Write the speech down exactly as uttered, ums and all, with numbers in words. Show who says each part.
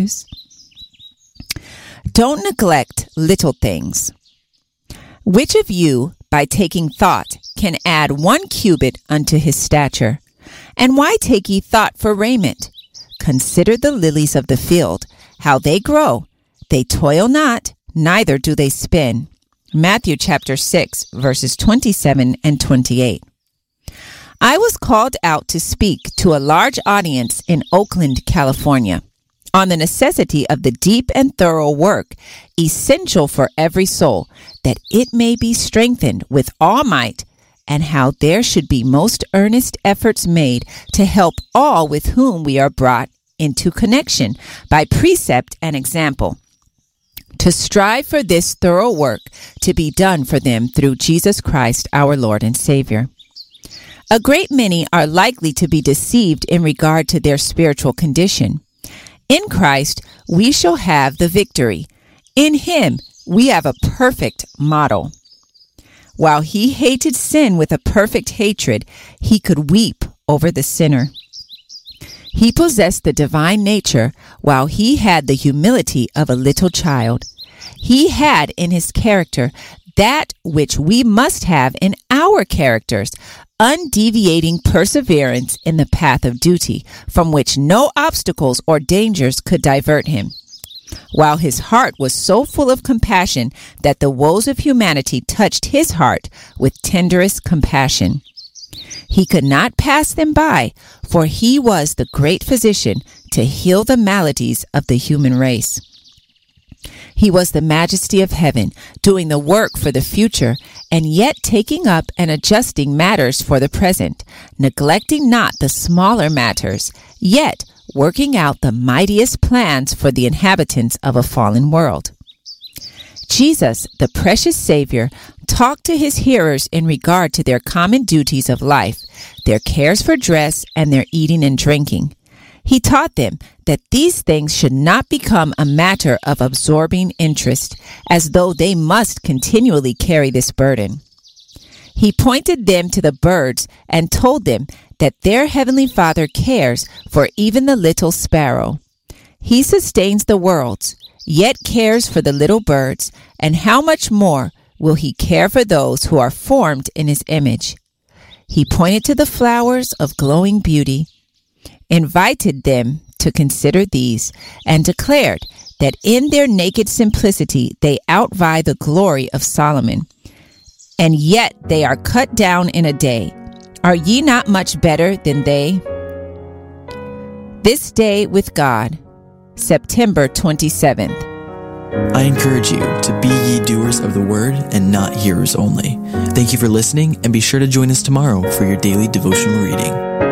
Speaker 1: Don't neglect little things. Which of you, by taking thought, can add one cubit unto his stature? And why take ye thought for raiment? Consider the lilies of the field, how they grow. They toil not, neither do they spin. Matthew chapter six, verses twenty-seven and twenty-eight. I was called out to speak to a large audience in Oakland, California, on the necessity of the deep and thorough work essential for every soul, that it may be strengthened with all might, and how there should be most earnest efforts made to help all with whom we are brought into connection by precept and example, to strive for this thorough work to be done for them through Jesus Christ our Lord and Savior. A great many are likely to be deceived in regard to their spiritual condition. In Christ, we shall have the victory. In him, we have a perfect model. While he hated sin with a perfect hatred, he could weep over the sinner. He possessed the divine nature while he had the humility of a little child. He had in his character that which we must have in our characters, undeviating perseverance in the path of duty, from which no obstacles or dangers could divert him. While his heart was so full of compassion that the woes of humanity touched his heart with tenderest compassion. He could not pass them by, for he was the great physician to heal the maladies of the human race. He was the majesty of heaven, doing the work for the future, and yet taking up and adjusting matters for the present, neglecting not the smaller matters, yet working out the mightiest plans for the inhabitants of a fallen world. Jesus, the precious Savior, talked to his hearers in regard to their common duties of life, their cares for dress, and their eating and drinking. He taught them that these things should not become a matter of absorbing interest, as though they must continually carry this burden. He pointed them to the birds and told them that their heavenly Father cares for even the little sparrow. He sustains the worlds, yet cares for the little birds, and how much more will he care for those who are formed in his image? He pointed to the flowers of glowing beauty, invited them to consider these, and declared that in their naked simplicity they outvie the glory of Solomon, and yet they are cut down in a day. Are ye not much better than they? This Day with God, September twenty-seventh.
Speaker 2: I encourage you to be ye doers of the word and not hearers only. Thank you for listening, and be sure to join us tomorrow for your daily devotional reading.